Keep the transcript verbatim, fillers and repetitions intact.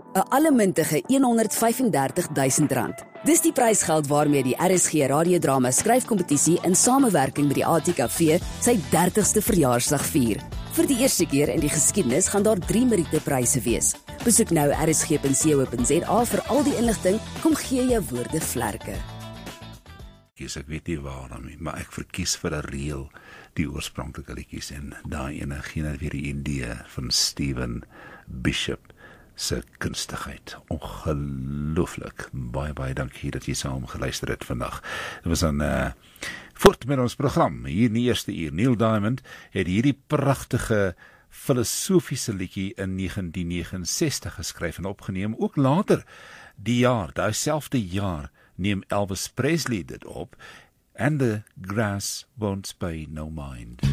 'n allemintige honderdvyfendertigduisend rand. Dis die prysgeld waarmee die R S G radiodrama skryfkompetisie in samewerking met die A T K V sy dertigste verjaarsdag vier. Vir die eerste keer in die geskiedenis gaan daar drie Meriete-pryse wees. Besoek nou r s g punt co punt z a vir al die inligting. Kom gee jou woorde vlerke. Ek weet nie waarom nie, maar ek verkies vir 'n reël die oorspronklike liedjies en daai ene gee weer die idee van Stephen Bishop se kunstigheid. Ongelooflik. Baie baie dankie dat jy saam geluister het vandag. Dit was dan uh, voort met ons program hier in die eerste uur. Neil Diamond het hierdie pragtige filosofiese liedjie in negentien negenensestig geskryf en opgeneem. Ook later die jaar, daai selfde jaar, neem Elvis Presley dit op. And the grass won't pay no mind.